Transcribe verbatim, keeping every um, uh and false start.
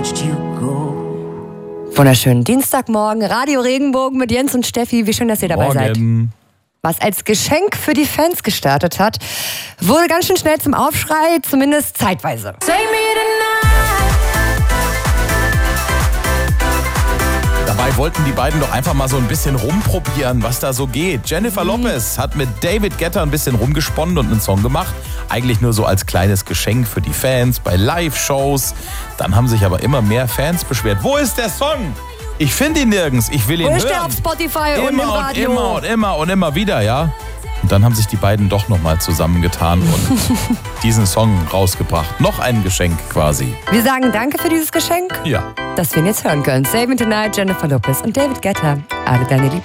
watched you go. Wunderschönen Dienstagmorgen, Radio Regenbogen mit Jens und Steffi. Wie schön, dass ihr dabei Morgen. seid. Was als Geschenk für die Fans gestartet hat, wurde ganz schön schnell zum Aufschrei, zumindest zeitweise. Dabei wollten die beiden doch einfach mal so ein bisschen rumprobieren, was da so geht. Jennifer Lopez hat mit David Guetta ein bisschen rumgesponnen und einen Song gemacht. Eigentlich nur so als kleines Geschenk für die Fans bei Live-Shows. Dann haben sich aber immer mehr Fans beschwert. Wo ist der Song? Ich finde ihn nirgends. Ich will ihn Wo hören. ist der auf Spotify immer und im Radio? Und immer und immer und immer wieder, ja. Und dann haben sich die beiden doch nochmal zusammengetan und diesen Song rausgebracht. Noch ein Geschenk quasi. Wir sagen danke für dieses Geschenk, Ja. das wir ihn jetzt hören können. Save Me Tonight, Jennifer Lopez und David Guetta. Alle deine Liebsten.